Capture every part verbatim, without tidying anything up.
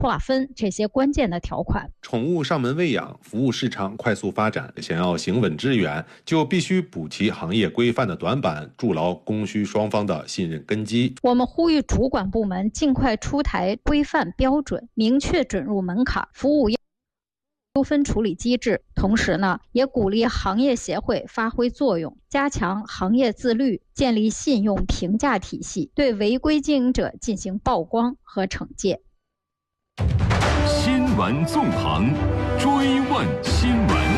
划分这些关键的条款。 宠物上门喂养，服务市场快速发展，想要行稳致远，就必须补齐行业规范的短板，筑牢供需双方的信任根基。 我们呼吁主管部门尽快出台规范标准，明确准入门槛，服务纠纷处理机制。同时呢，也鼓励行业协会发挥作用，加强行业自律，建立信用评价体系，对违规经营者进行曝光和惩戒。 新闻纵横，追问新闻。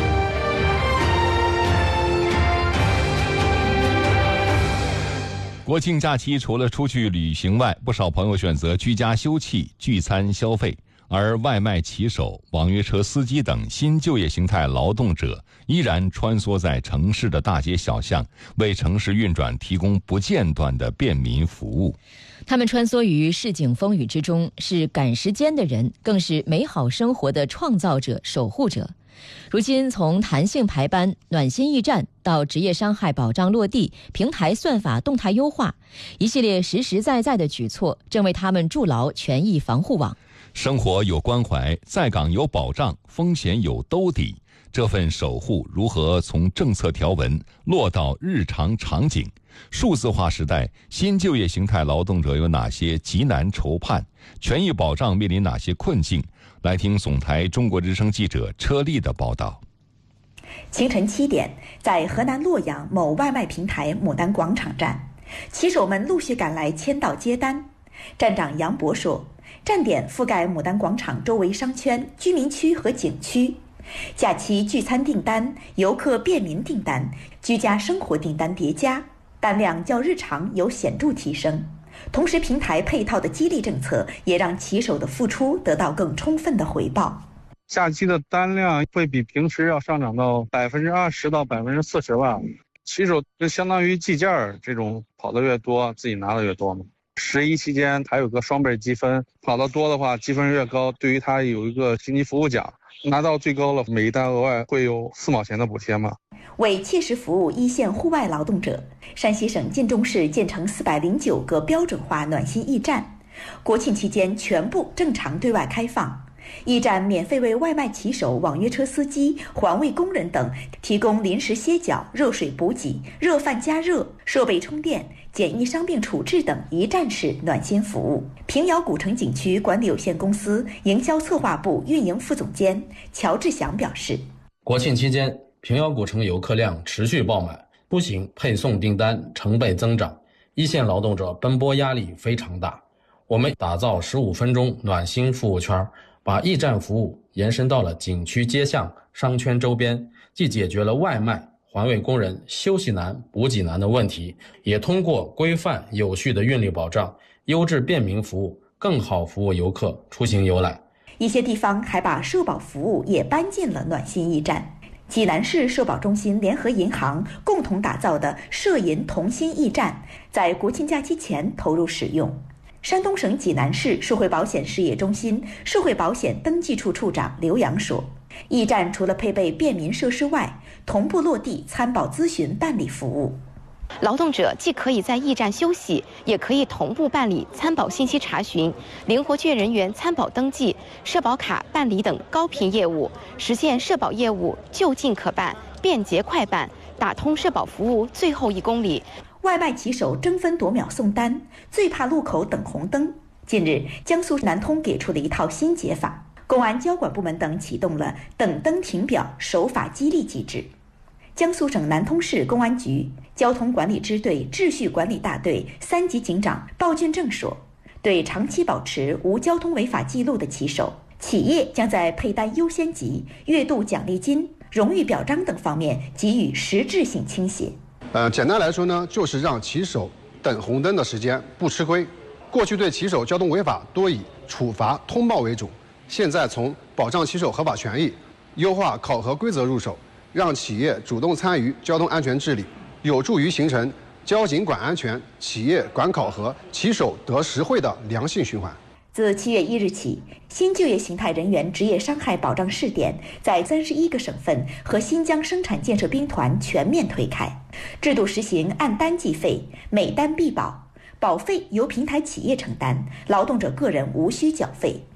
国庆假期除了出去旅行外，不少朋友选择居家休憩、聚餐消费。而外卖骑手、网约车司机等新就业形态劳动者依然穿梭在城市的大街小巷，为城市运转提供不间断的便民服务。 他们穿梭于市井风雨之中，是赶时间的人，更是美好生活的创造者、守护者。如今，从弹性排班、暖心驿站到职业伤害保障落地、平台算法动态优化，一系列实实在在的举措正为他们筑牢权益防护网。 生活有关怀，在岗有保障，风险有兜底，这份守护如何从政策条文落到日常场景？数字化时代，新就业形态劳动者有哪些急难愁盼？权益保障面临哪些困境？来听总台中国之声记者车丽的报道。 清晨七点，在河南洛阳某外卖平台牡丹广场站，骑手们陆续赶来签到接单。站长杨博说，站点覆盖牡丹广场周围商圈、居民区和景区，假期聚餐订单、游客便民订单、居家生活订单叠加，单量较日常有显著提升。同时，平台配套的激励政策也让骑手的付出得到更充分的回报。 假期的单量会比平时要上涨到百分之二十到百分之四十吧。骑手就相当于计件，这种跑得越多，自己拿的越多嘛。十一期间还有个双倍积分，跑得多的话积分越高，对于他有一个星级服务奖，拿到最高了，每一单额外会有四毛钱的补贴嘛。 为切实服务一线户外劳动者，山西省晋中市建成四百零九个标准化暖心驿站，国庆期间全部正常对外开放。驿站免费为外卖骑手、网约车司机、环卫工人等提供临时歇脚、热水补给、热饭加热、设备充电、简易伤病处置等一站式暖心服务。平遥古城景区管理有限公司营销策划部运营副总监乔志祥表示， 国庆期间平遥古城游客量持续爆满，出行配送订单成倍增长，一线劳动者奔波压力非常大。我们打造十五分钟暖心服务圈，把驿站服务延伸到了景区街巷、商圈周边，既解决了外卖、环卫工人休息难、补给难的问题，也通过规范有序的运力保障、优质便民服务，更好服务游客出行游览。 一些地方还把社保服务也搬进了暖心驿站。济南市社保中心联合银行共同打造的社银同心驿站，在国庆假期前投入使用。山东省济南市社会保险事业中心社会保险登记处处长刘洋说，驿站除了配备便民设施外，同步落地参保咨询办理服务。 劳动者既可以在驿站休息，也可以同步办理参保信息查询、灵活券人员参保登记、社保卡办理等高频业务，实现社保业务就近可办、便捷快办，打通社保服务最后一公里。 外卖骑手争分夺秒送单，最怕路口等红灯。近日，江苏南通给出了一套新解法，公安交管部门等启动了等灯停表守法激励机制。江苏省南通市公安局交通管理支队秩序管理大队三级警长鲍俊正说，对长期保持无交通违法记录的骑手，企业将在配单优先级、月度奖励金、荣誉表彰等方面给予实质性倾斜。 呃，简单来说呢，就是让骑手等红灯的时间不吃亏。过去对骑手交通违法多以处罚通报为主，现在从保障骑手合法权益、优化考核规则入手，让企业主动参与交通安全治理，有助于形成交警管安全、企业管考核、骑手得实惠的良性循环。 自七月一日起，新就业形态人员职业伤害保障试点在三十一个省份和新疆生产建设兵团全面推开，制度实行按单计费，每单必保，保费由平台企业承担，劳动者个人无需缴费。